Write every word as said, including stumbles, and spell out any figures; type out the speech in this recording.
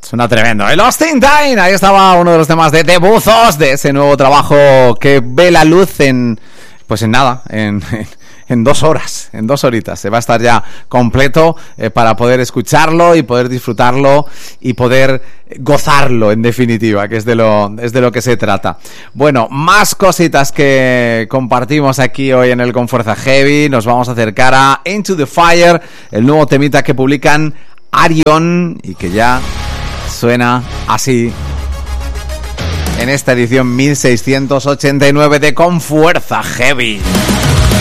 Suena tremendo. El Lost in Time, ahí estaba uno de los temas de Debuzos, de ese nuevo trabajo que ve la luz en, pues en nada, en, en, en dos horas, en dos horitas. Se va a estar ya completo eh, para poder escucharlo y poder disfrutarlo y poder gozarlo, en definitiva, que es de lo, es de lo que se trata. Bueno, más cositas que compartimos aquí hoy en el Con Fuerza Heavy. Nos vamos a acercar a Into the Fire, el nuevo temita que publican Arion y que ya suena así en esta edición mil seiscientos ochenta y nueve de Con Fuerza Heavy.